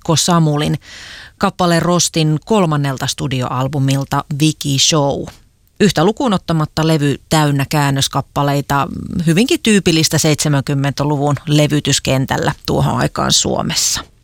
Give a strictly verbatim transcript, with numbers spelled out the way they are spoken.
Mikko Samulin kappale Rostin kolmannelta studioalbumilta Wiki Show. Yhtä lukuun ottamatta levy täynnä käännöskappaleita, hyvinkin tyypillistä seitsemänkymmentäluvun levytyskentällä tuohon aikaan Suomessa.